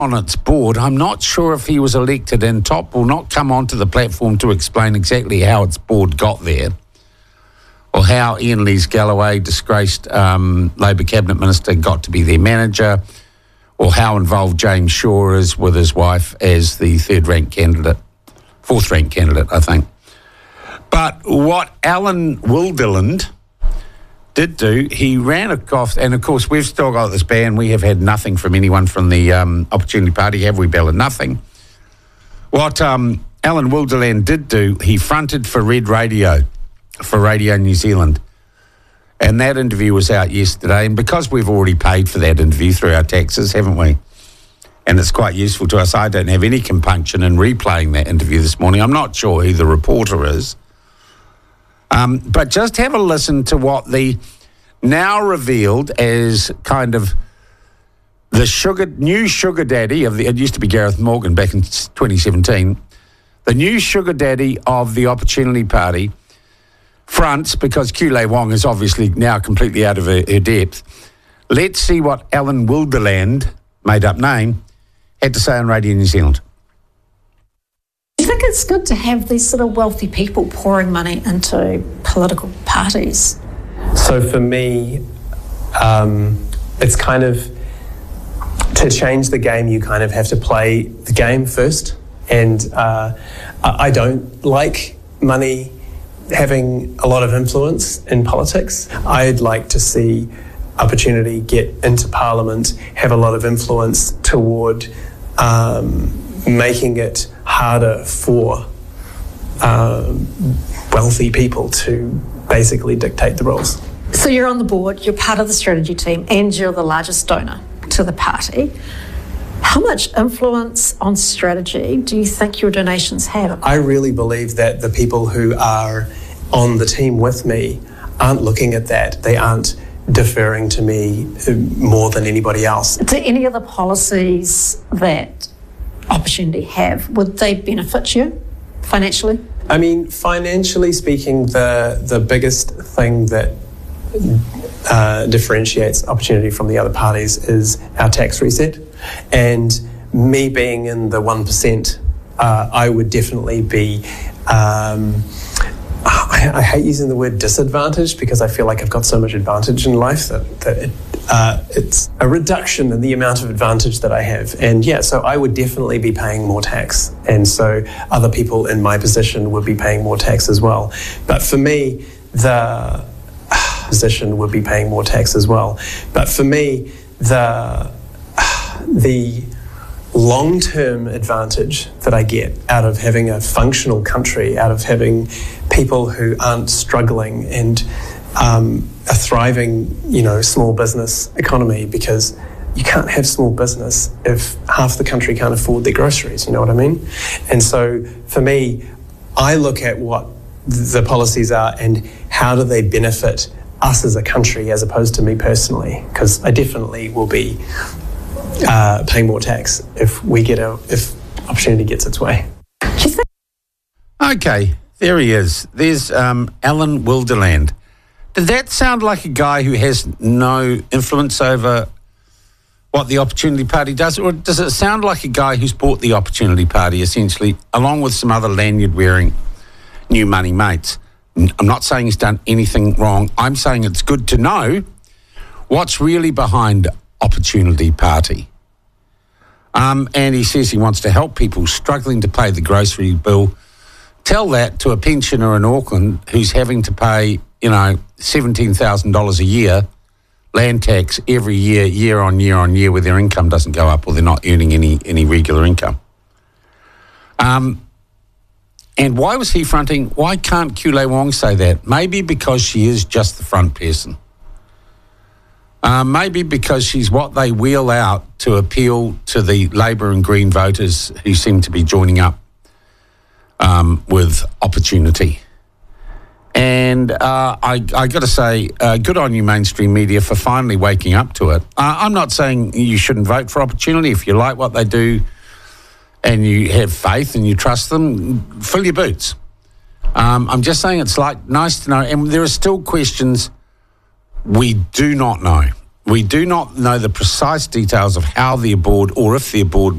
on its board. I'm not sure if he was elected, and Top will not come onto the platform to explain exactly how its board got there, or how Ian Lees-Galloway, disgraced Labor Cabinet Minister, got to be their manager, or how involved James Shaw is with his wife as the fourth-ranked candidate, I think. But what Alan Wilderland did do, he ran off, and of course we've still got this ban. We have had nothing from anyone from the Opportunity Party, have we, Bella? Nothing. What Alan Wilderland did do, he fronted for Red Radio, for Radio New Zealand. And that interview was out yesterday, and because we've already paid for that interview through our taxes, haven't we? And it's quite useful to us. I don't have any compunction in replaying that interview this morning. I'm not sure who the reporter is. But just have a listen to what the now revealed as kind of the new sugar daddy of it used to be Gareth Morgan back in 2017, the new sugar daddy of the Opportunity Party fronts, because Kulei Wong is obviously now completely out of her depth. Let's see what Alan Wilderland, made up name, had to say on Radio New Zealand. I think it's good to have these sort of wealthy people pouring money into political parties. So for me, it's kind of, to change the game, you kind of have to play the game first. And I don't like money having a lot of influence in politics. I'd like to see Opportunity get into Parliament, have a lot of influence toward making it harder for wealthy people to basically dictate the rules. So you're on the board, you're part of the strategy team, and you're the largest donor to the party. How much influence on strategy do you think your donations have? I really believe that the people who are on the team with me aren't looking at that. They aren't deferring to me more than anybody else. Do any of the policies that Opportunity have, would they benefit you financially? I mean, financially speaking, the biggest thing that differentiates Opportunity from the other parties is our tax reset. And me being in the 1%, I would definitely be, I hate using the word disadvantaged, because I feel like I've got so much advantage in life that it's a reduction in the amount of advantage that I have. And yeah, so I would definitely be paying more tax. And so other people in my position would be paying more tax as well. But for me, the long-term advantage that I get out of having a functional country, out of having people who aren't struggling, and a thriving, small business economy, because you can't have small business if half the country can't afford their groceries, you know what I mean? And so for me, I look at what the policies are and how do they benefit us as a country as opposed to me personally, because I definitely will be paying more tax if Opportunity gets its way. Okay, there he is. There's Alan Wilderland. Did that sound like a guy who has no influence over what the Opportunity Party does, or does it sound like a guy who's bought the Opportunity Party essentially, along with some other lanyard-wearing new money mates? I'm not saying he's done anything wrong. I'm saying it's good to know what's really behind Opportunity Party. And he says he wants to help people struggling to pay the grocery bill. Tell that to a pensioner in Auckland who's having to pay, $17,000 a year land tax every year, year on year, where their income doesn't go up or they're not earning any regular income. And why was he fronting? Why can't Kulei Wong say that? Maybe because she is just the front person. Maybe because she's what they wheel out to appeal to the Labour and Green voters who seem to be joining up with Opportunity. And I got to say, good on you, mainstream media, for finally waking up to it. I'm not saying you shouldn't vote for Opportunity. If you like what they do and you have faith and you trust them, fill your boots. I'm just saying it's nice to know. And there are still questions we do not know. We do not know the precise details of how their board, or if their board,